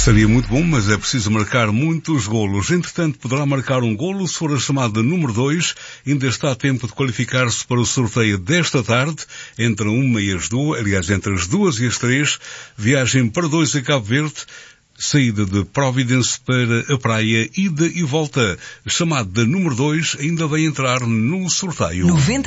Seria muito bom, mas é preciso marcar muitos golos. Entretanto, poderá marcar um golo se for a chamada número 2. Ainda está a tempo de qualificar-se para o sorteio desta tarde, entre 1 e as 2, aliás, entre as 2 e as 3. Viagem para 2 a Cabo Verde. Saída de Providence para a praia, ida e volta. Chamada número 2 ainda vai entrar no sorteio.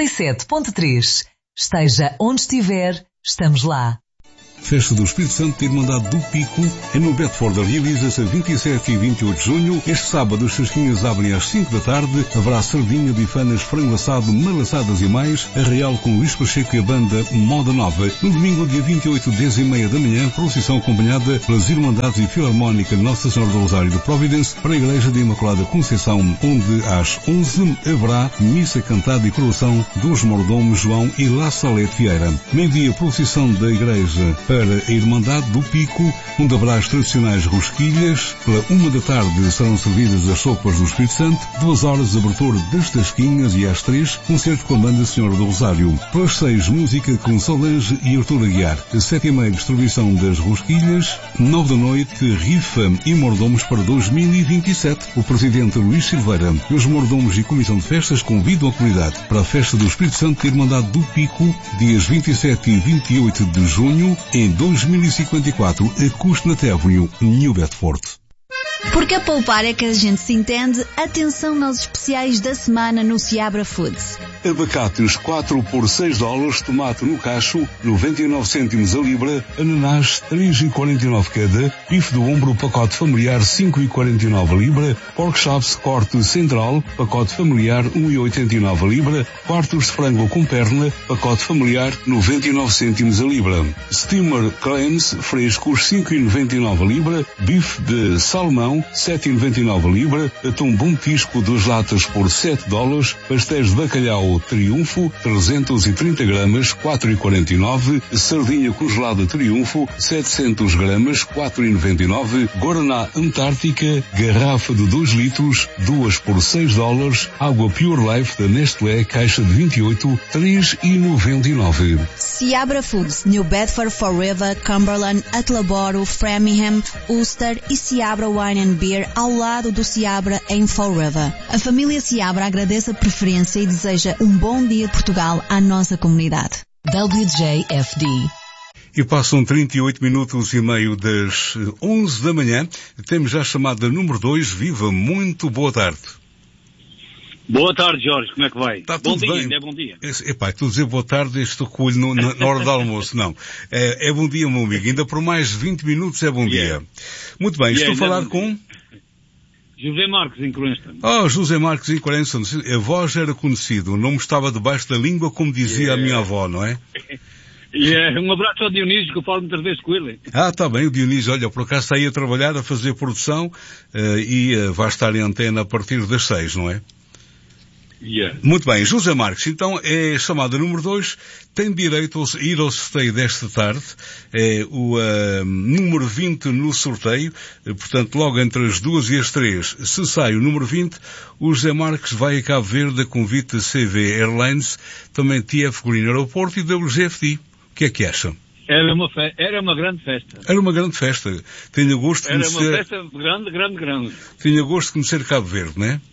97.3. Esteja onde estiver, estamos lá. Festa do Espírito Santo da Irmandade do Pico é no Bedford. Realiza-se a 27 e 28 de junho. Este sábado as chasquinhas abrem às 5 da tarde. Haverá sardinha, bifanas, frango assado, malaçadas e mais. Arraial com Luís Pacheco e a banda Moda Nova. No domingo, dia 28, 10h30 da manhã, procissão acompanhada pelas Irmandades e Filarmónica Nossa Senhora do Rosário de Providence para a Igreja de Imaculada Conceição, onde às 11 haverá missa cantada e coroação dos mordomos João e La Salete Vieira. Meio-dia, procissão da Igreja para a Irmandade do Pico, onde haverá as tradicionais rosquilhas. Pela 1 da tarde serão servidas as sopas do Espírito Santo. 2 horas, abertura das tasquinhas e às 3, concerto com a banda Senhora do Rosário. Pelas 6, música com Solange e Artur Aguiar. 7h30, distribuição das rosquilhas. 9 da noite, rifa e mordomos para 2027. O presidente Luís Silveira e os mordomos e comissão de festas convidam a comunidade para a festa do Espírito Santo da Irmandade do Pico, dias 27 e 28 de junho, em 2054, a Cusnat Avenue, New Bedford. Porque a poupar é que a gente se entende, atenção aos especiais da semana no Seabra Foods. Abacates 4 por $6, tomate no cacho 99 cêntimos a libra, ananás 3,49 cada, bife do ombro pacote familiar 5,49 a libra, pork chops corte central pacote familiar 1,89 a libra, quartos de frango com perna pacote familiar 99 cêntimos a libra, steamer clams frescos 5,99 a libra, bife de salmão 7,99 a libra, atum bom petisco 2 latas por $7, pastéis de bacalhau Triunfo, 330 gramas, 4,49, sardinha congelada Triunfo, 700 gramas, 4,99, Guaraná Antártica, garrafa de 2 litros, 2 por $6, água Pure Life da Nestlé, caixa de 28, 3,99. Seabra Foods, New Bedford, Fall River, Cumberland, Attleboro, Framingham, Ulster e Seabra Wine and Beer ao lado do Seabra em Fall River. A família Seabra agradece a preferência e deseja um bom dia de Portugal à nossa comunidade. WJFD. E passam 38 minutos e meio das 11 da manhã. Temos já a chamada número 2. Viva, muito boa tarde. Boa tarde, Jorge. Como é que vai? Está bom tudo dia, bem. ainda é bom dia. Epá, estou a dizer boa tarde, estou com o olho na hora do almoço. Não. É bom dia, meu amigo. Ainda por mais 20 minutos é bom dia. Muito bem, estou a falar com... José Marques, em Cranston. José Marques, em Cranston. A voz era conhecida, o nome estava debaixo da língua, como dizia a minha avó, não é? Um abraço ao Dionísio, que eu falo muitas vezes com ele. Está bem, o Dionísio, olha, por acaso está aí a trabalhar, a fazer produção, e vai estar em antena a partir das 6, não é? Muito bem, José Marques, então é chamada número 2, tem direito a ir ao sorteio desta tarde, é o número 20 no sorteio, portanto logo entre as 2 e as 3, se sai o número 20, o José Marques vai a Cabo Verde a convite da CV Airlines, também TF Green Aeroporto e WGFD. O que é que acham? Era uma grande festa. Era uma grande festa. Tenho gosto de conhecer... Era uma festa grande. Tenho gosto de conhecer Cabo Verde, não é?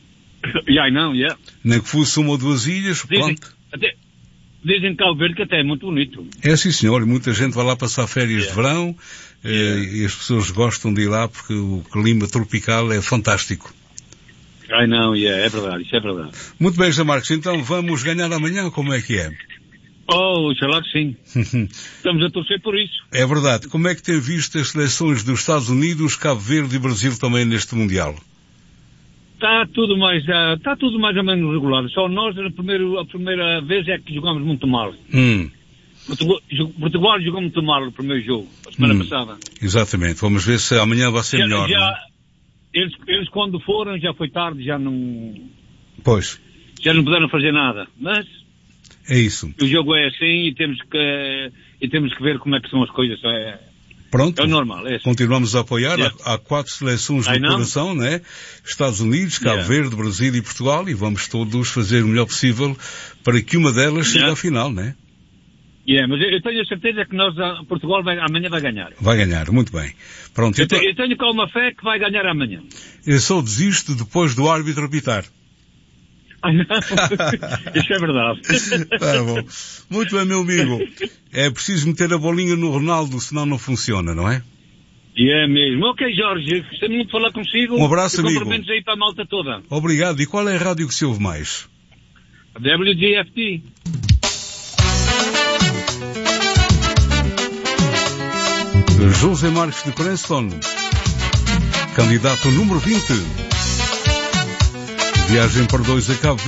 Nem que fosse uma ou 2 ilhas, pronto. Dizem que Cabo Verde que até é muito bonito. É sim, senhor. E muita gente vai lá passar férias de verão e as pessoas gostam de ir lá porque o clima tropical é fantástico. É verdade, isso é verdade. Muito bem, José Marcos. Então vamos ganhar amanhã, como é que é? Oxalá que sim. Estamos a torcer por isso. É verdade. Como é que tem visto as seleções dos Estados Unidos, Cabo Verde e Brasil também neste Mundial? Está tudo mais ou menos regular. Só nós, a primeira vez é que jogamos muito mal. Portugal jogou muito mal o primeiro jogo, a semana passada. Exatamente. Vamos ver se amanhã vai ser melhor. Eles quando foram, já foi tarde, já não... Pois. Já não puderam fazer nada. Mas... É isso. O jogo é assim e temos que ver como é que são as coisas. Pronto. É o normal. É assim. Continuamos a apoiar. Há 4 seleções do coração, né? Estados Unidos, Cabo Verde, Brasil e Portugal, e vamos todos fazer o melhor possível para que uma delas chegue à final, né? Mas eu tenho a certeza que Portugal amanhã vai ganhar. Vai ganhar, muito bem. Pronto, eu tenho com uma fé que vai ganhar amanhã. Eu só desisto depois do árbitro apitar. Não, isso é verdade. Tá bom. Muito bem, meu amigo. É preciso meter a bolinha no Ronaldo, senão não funciona, não é? Mesmo. Ok, Jorge, gostei muito de falar consigo. Um abraço, amigo. Cumprimentos aí para a malta toda. Obrigado. E qual é a rádio que se ouve mais? A WGFT. José Marques de Cranston, candidato número 20. Viagem para 2 a Cabo